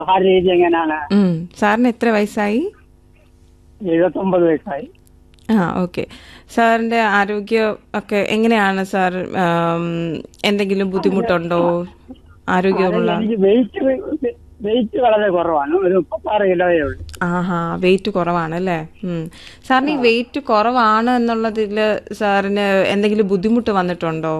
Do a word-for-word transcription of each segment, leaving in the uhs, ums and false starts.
ആ രീതി എങ്ങനെയാണ്? ഉം. സാറിന് എത്ര വയസ്സായി? എഴുപത്തൊമ്പത് വയസ്സായി. ആ ഓക്കെ. സാറിന്റെ ആരോഗ്യം ഒക്കെ എങ്ങനെയാണ് സാർ? ആം, എന്തെങ്കിലും ബുദ്ധിമുട്ടുണ്ടോ? ആരോഗ്യമുള്ള എനിക്ക് വെയിറ്റ് വെയിറ്റ് വളരെ കുറവാണ്. ഒരു മുപ്പത്താറ് കിലോയേ ഉള്ളൂ. ആഹാ, വെയിറ്റ് കുറവാണ് അല്ലേ? ഉം. സാറിന് ഈ വെയിറ്റ് കുറവാണ് എന്നുള്ളതിൽ സാറിന് എന്തെങ്കിലും ബുദ്ധിമുട്ട് വന്നിട്ടുണ്ടോ?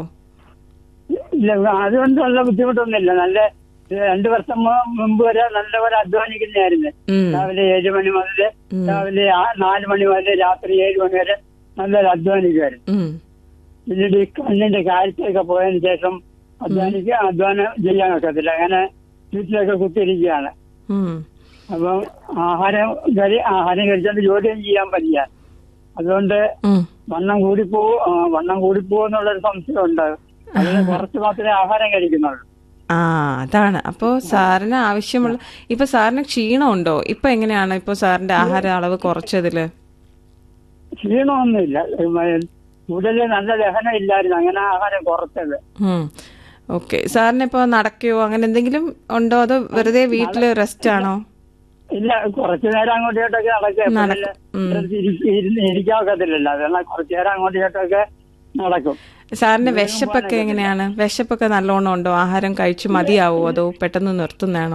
ഇല്ല, അതുകൊണ്ടുള്ള ബുദ്ധിമുട്ടൊന്നുമില്ല. നല്ല രണ്ടു വർഷം മു- മുമ്പ് വരെ നല്ലപോലെ അധ്വാനിക്കുന്നതായിരുന്നു. ഉം. രാവിലെ ഏഴ് മണി മുതൽ രാവിലെ ആ- നാല് മണി മുതൽ രാത്രി ഏഴ് മണി വരെ നല്ലൊരു അധ്വാനിക്കുമായിരുന്നു. ഉം. പിന്നീട് ഈ കണ്ണിന്റെ കാഴ്ചയൊക്കെ പോയതിനു ശേഷം അധ്വാനിക്കുക അധ്വാനം ചെയ്യാൻ ഒക്കത്തില്ല. അങ്ങനെ വീട്ടിലൊക്കെ കുത്തിയിരിക്കുകയാണ്. ഉം. അപ്പം ആഹാരം കഴി ആഹാരം കഴിച്ചുകൊണ്ട് ജോലിയും ചെയ്യാൻ പറ്റില്ല. അതുകൊണ്ട് ഉം. വണ്ണം കൂടിപ്പോവോ ആ, വണ്ണം കൂടിപ്പോവോ എന്നുള്ളൊരു സംശയം ഉണ്ട്. അതിന് കുറച്ച് മാത്രമേ ആഹാരം കഴിക്കുന്നുള്ളൂ. ആ അതാണ്. അപ്പോ സാറിന് ആവശ്യമുള്ള ഇപ്പൊ സാറിന് ക്ഷീണമുണ്ടോ? ഇപ്പൊ എങ്ങനെയാണ് ഇപ്പൊ സാറിന്റെ ആഹാര അളവ് കുറച്ചതില്? ക്ഷീണമൊന്നുമില്ല. കൂടുതൽ നല്ല ദഹനം ഇല്ലായിരുന്നു. അങ്ങനെ ആഹാരം കുറച്ചത്. ഓക്കെ. സാറിന് ഇപ്പൊ നടക്കുകയോ അങ്ങനെ എന്തെങ്കിലും ഉണ്ടോ? അതോ വെറുതെ വീട്ടില് റെസ്റ്റ് ആണോ? ഇല്ല, കുറച്ചു നേരം അങ്ങോട്ട് ഇങ്ങോട്ടൊക്കെ നടക്കും. ഇരിക്കാൻ ഒക്കത്തില്ലല്ലോ. അതെല്ലാം കുറച്ചു നേരം അങ്ങോട്ട് ഇങ്ങോട്ടൊക്കെ നടക്കും. സാറിന്റെ വിശപ്പൊക്കെ എങ്ങനെയാണ്? വിശപ്പൊക്കെ നല്ലോണം ഉണ്ടോ? ആഹാരം കഴിച്ച് മതിയാവോ അതോ പെട്ടെന്ന് നിർത്തുന്നതാണോ?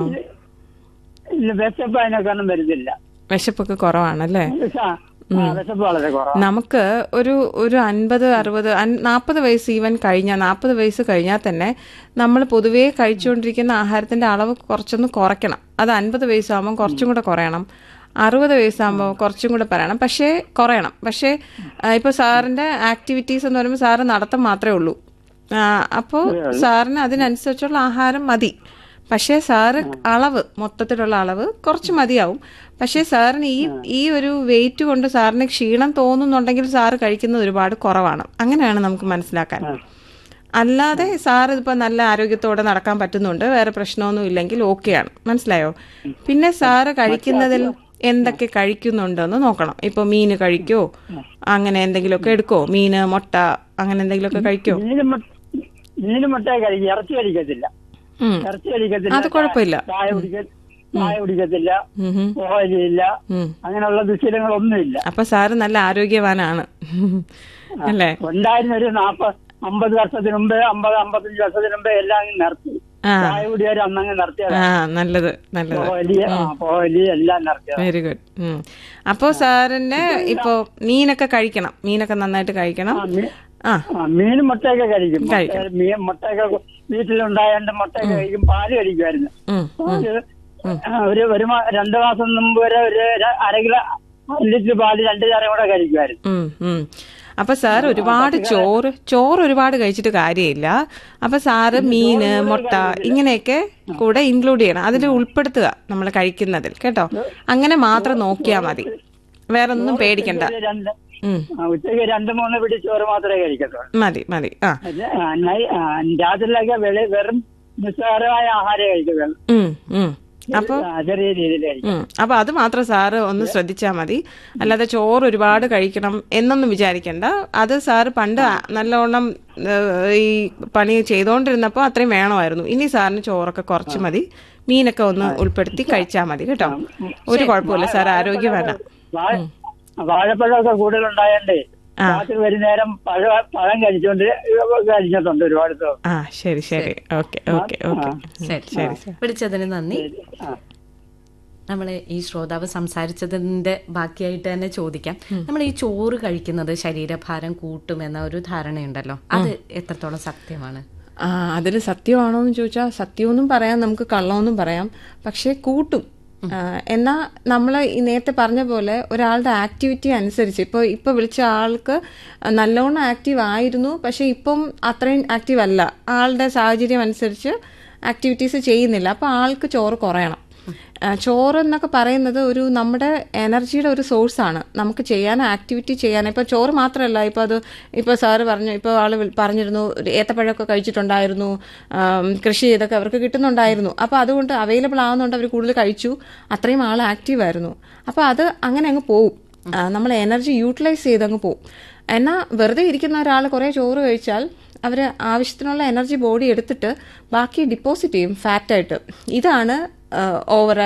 ഇല്ല, വിശപ്പ് അതിനൊക്കെ വരുന്നില്ല. വിശപ്പൊക്കെ കുറവാണല്ലേ? വിശപ്പ് വളരെ കുറവാണ്. നമുക്ക് ഒരു ഒരു അൻപത് അറുപത് നാൽപ്പത് വയസ്സ് ഈവൻ കഴിഞ്ഞാൽ നാൽപ്പത് വയസ്സ് കഴിഞ്ഞാൽ തന്നെ നമ്മൾ പൊതുവേ കഴിച്ചുകൊണ്ടിരിക്കുന്ന ആഹാരത്തിന്റെ അളവ് കുറച്ചൊന്ന് കുറയ്ക്കണം. അത് അൻപത് വയസ്സാകുമ്പോൾ കുറച്ചും കൂടെ കുറയണം. അറുപത് വയസ്സാകുമ്പോൾ കുറച്ചും കൂടെ പറയണം. പക്ഷേ കുറയണം. പക്ഷേ ഇപ്പോൾ സാറിന്റെ ആക്ടിവിറ്റീസ് എന്ന് പറയുമ്പോൾ സാറ് നടത്തം മാത്രമേ ഉള്ളൂ. അപ്പോൾ സാറിന് അതിനനുസരിച്ചുള്ള ആഹാരം മതി. പക്ഷേ സാറ് അളവ് മൊത്തത്തിലുള്ള അളവ് കുറച്ച് മതിയാവും. പക്ഷേ സാറിന് ഈ ഈ ഒരു വെയിറ്റ് കൊണ്ട് സാറിന് ക്ഷീണം തോന്നുന്നുണ്ടെങ്കിൽ സാറ് കഴിക്കുന്നത് ഒരുപാട് കുറവാണ്. അങ്ങനെയാണ് നമുക്ക് മനസ്സിലാക്കാൻ. അല്ലാതെ സാർ ഇതിപ്പോൾ നല്ല ആരോഗ്യത്തോടെ നടക്കാൻ പറ്റുന്നുണ്ട്, വേറെ പ്രശ്നമൊന്നും ഇല്ലെങ്കിൽ ഓക്കെയാണ്. മനസ്സിലായോ? പിന്നെ സാറ് കഴിക്കുന്നതിൽ എന്തൊക്കെ കഴിക്കുന്നുണ്ടെന്ന് നോക്കണം. ഇപ്പൊ മീന് കഴിക്കോ? അങ്ങനെ എന്തെങ്കിലുമൊക്കെ എടുക്കോ? മീന്, മുട്ട അങ്ങനെ എന്തെങ്കിലുമൊക്കെ കഴിക്കോ? മീന് മുട്ട കഴിക്കും. ഇറച്ചി കഴിക്കത്തില്ല. ഇറച്ചി കഴിക്കത്തില്ല. അത് കുഴപ്പമില്ല. ചായ കുടിക്ക ചായ കുടിക്കത്തില്ല. ഓയിലില്ല. അങ്ങനെയുള്ള ദുശീലങ്ങളൊന്നുമില്ല. അപ്പൊ സാറ് നല്ല ആരോഗ്യവാനാണ് അല്ലേ? ഉണ്ടായിരുന്ന ഒരു നാപ്പത് അമ്പത് വർഷത്തിന് മുമ്പ് അമ്പത് അമ്പത്തഞ്ച് വർഷത്തിന് മുമ്പ് എല്ലാം നിർത്തി. ചായ കുടിയാലും അന്നങ്ങ് നിർത്തിയത്. നല്ലത് നല്ലത്. ഓയിലി എല്ലാം നിർത്തിയത്. Very good. അപ്പോ സാറിന് ഇപ്പൊ മീനൊക്കെ കഴിക്കണം. മീനൊക്കെ നന്നായിട്ട് കഴിക്കണം. മീൻ മുട്ടയൊക്കെ കഴിക്കും. മുട്ടയൊക്കെ വീട്ടിലുണ്ടായോണ്ട് മുട്ടയൊക്കെ കഴിക്കും. പാല് കഴിക്കുമായിരുന്നു. ഒരു ഒരു രണ്ടു മാസം മുമ്പ് വരെ ഒരു അര കിലോ അര ലിറ്റർ പാല് രണ്ട് ചാരം കൂടെ കഴിക്കുമായിരുന്നു. അപ്പൊ സാർ ഒരുപാട് ചോറ് ചോറ് ഒരുപാട് കഴിച്ചിട്ട് കാര്യമില്ല. അപ്പൊ സാറ് മീന്, മുട്ട ഇങ്ങനെയൊക്കെ കൂടെ ഇൻക്ലൂഡ് ചെയ്യണം. അതിൽ ഉൾപ്പെടുത്തുക നമ്മൾ കഴിക്കുന്നതിൽ, കേട്ടോ? അങ്ങനെ മാത്രം നോക്കിയാൽ മതി. വേറെ ഒന്നും പേടിക്കണ്ട. ഉച്ചയ്ക്ക് രണ്ട് മൂന്ന് പിടി ചോറ് മാത്രമേ കഴിക്കത്തുള്ളൂ. മതി മതി. ആ രാത്രിയിലൊക്കെ വെറും നിസ്സാരമായ ആഹാരം കഴിക്കുക. അപ്പൊ അപ്പൊ അത് മാത്രം സാറ് ഒന്ന് ശ്രദ്ധിച്ചാൽ മതി. അല്ലാതെ ചോറ് ഒരുപാട് കഴിക്കണം എന്നൊന്നും വിചാരിക്കണ്ട. അത് സാറ് പണ്ട് നല്ലോണം ഈ പണി ചെയ്തോണ്ടിരുന്നപ്പോ അത്രയും വേണമായിരുന്നു. ഇനി സാറിന് ചോറൊക്കെ കുറച്ച് മതി. മീനൊക്കെ ഒന്ന് ഉൾപ്പെടുത്തി കഴിച്ചാൽ മതി, കേട്ടോ? ഒരു കുഴപ്പമില്ല. സാർ ആരോഗ്യവാനാ. വാഴപ്പഴമൊക്കെ കൂടുതലുണ്ടായണ്ടേ രാത്രി ഒരു നേരം പഴ പഴം കഴിച്ചോണ്ട് കഴിച്ചിട്ടുണ്ട് ഒരുപാട്. ആ ശരി ശരി. Okay okay okay. ശരി ശരി. വിളിച്ചതിന് നന്ദി. നമ്മൾ ഈ ശ്രോതാവ് സംസാരിച്ചതിന്റെ ബാക്കിയായിട്ട് തന്നെ ചോദിക്കാം. നമ്മൾ ഈ ചോറ് കഴിക്കുന്നത് ശരീരഭാരം കൂട്ടുമെന്ന ഒരു ധാരണയുണ്ടല്ലോ, അത് എത്രത്തോളം സത്യമാണ്? ആ അതിൽ സത്യമാണോ എന്ന് ചോദിച്ചാൽ സത്യമൊന്നും പറയാം, നമുക്ക് കള്ളമൊന്നും പറയാം. പക്ഷെ കൂട്ടും. എന്നാ നമ്മൾ ഈ നേരത്തെ പറഞ്ഞ പോലെ ഒരാളുടെ ആക്ടിവിറ്റി അനുസരിച്ച് ഇപ്പോൾ ഇപ്പോൾ വിളിച്ച ആൾക്ക് നല്ലോണം ആക്റ്റീവ് ആയിരുന്നു, പക്ഷെ ഇപ്പം അത്രയും ആക്റ്റീവ് അല്ല. ആളുടെ സാഹചര്യം അനുസരിച്ച് ആക്ടിവിറ്റീസ് ചെയ്യുന്നില്ല. അപ്പോൾ ആൾക്ക് ചോറ് കുറയണം. ചോറ് എന്നൊക്കെ പറയുന്നത് ഒരു നമ്മുടെ എനർജിയുടെ ഒരു സോഴ്സാണ്. നമുക്ക് ചെയ്യാൻ ആക്ടിവിറ്റി ചെയ്യാൻ ഇപ്പോൾ ചോറ് മാത്രമല്ല. ഇപ്പോൾ അത് ഇപ്പോൾ സാറ് പറഞ്ഞു, ഇപ്പോൾ ആൾ പറഞ്ഞിരുന്നു ഏത്തപ്പഴമൊക്കെ കഴിച്ചിട്ടുണ്ടായിരുന്നു, കൃഷി ചെയ്തൊക്കെ അവർക്ക് കിട്ടുന്നുണ്ടായിരുന്നു. അപ്പോൾ അതുകൊണ്ട് അവൈലബിൾ ആവുന്നുണ്ട്, അവർ കൂടുതൽ കഴിച്ചു, അത്രയും ആൾ ആക്റ്റീവായിരുന്നു. അപ്പോൾ അത് അങ്ങനെ അങ്ങ് പോവും. നമ്മൾ എനർജി യൂട്ടിലൈസ് ചെയ്തങ്ങ് പോവും. എന്നാൽ വെറുതെ ഇരിക്കുന്ന ഒരാൾ കുറേ ചോറ് കഴിച്ചാൽ അവർ ആവശ്യത്തിനുള്ള എനർജി ബോഡി എടുത്തിട്ട് ബാക്കി ഡിപ്പോസിറ്റ് ചെയ്യും ഫാറ്റായിട്ട്. ഇതാണ് ഓവർ